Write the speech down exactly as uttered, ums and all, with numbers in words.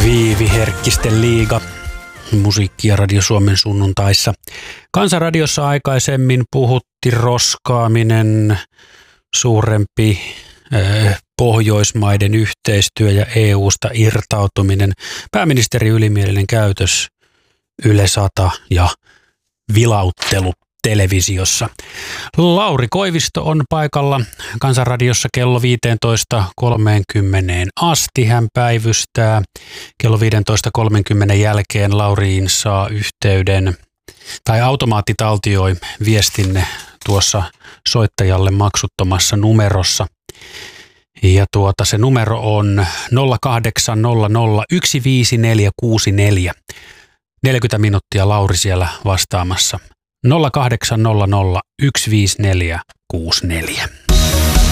Viivi Herkkisten liiga, musiikki- ja Radio Suomen sunnuntaissa. Kansanradiossa aikaisemmin puhutti roskaaminen, suurempi äh, Pohjoismaiden yhteistyö ja E U:sta irtautuminen, pääministeri ylimielinen käytös, Yle sata ja vilauttelu televisiossa. Lauri Koivisto on paikalla Kansanradiossa kello viisitoista kolmekymmentä asti. Hän päivystää. Kello viisitoista kolmekymmentä jälkeen Lauriin saa yhteyden, tai automaatti taltioi viestinne tuossa soittajalle maksuttomassa numerossa. Ja tuota, se numero on nolla kahdeksan nolla nolla yksi viisi neljä kuusi neljä. neljäkymmentä minuuttia Lauri siellä vastaamassa. nolla kahdeksan nolla nolla yksi viisi neljä kuusi neljä.